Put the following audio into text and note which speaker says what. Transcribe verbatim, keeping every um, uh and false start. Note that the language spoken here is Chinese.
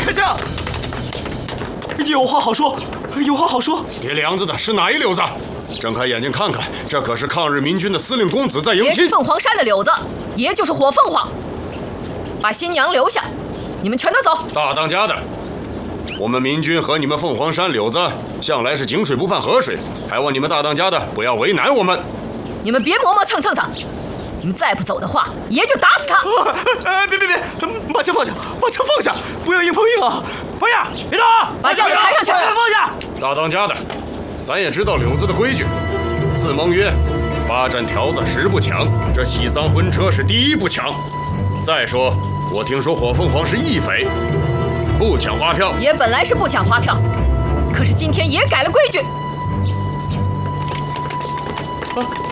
Speaker 1: 阁下，有话好说，有话好说。
Speaker 2: 别梁子的是哪一柳子？睁开眼睛看看，这可是抗日民军的司令公子在迎亲。
Speaker 3: 也是凤凰山的柳子，也就是火凤凰。把新娘留下，你们全都走。
Speaker 2: 大当家的，我们民军和你们凤凰山柳子向来是井水不犯河水，还望你们大当家的不要为难我们。
Speaker 3: 你们别磨磨蹭蹭的，你们再不走的话，爷就打死他！
Speaker 1: 啊！哎，别别别，把枪放下，把枪放下，不要硬碰硬啊！
Speaker 4: 放下，别动！
Speaker 3: 把轿子抬上去！
Speaker 4: 放下！
Speaker 2: 大当家的，咱也知道柳子的规矩，自盟约八盏条子十不抢，这喜丧婚车是第一不抢。再说，我听说火凤凰是义匪，不抢花票。
Speaker 3: 爷本来是不抢花票，可是今天爷改了规矩。
Speaker 1: 啊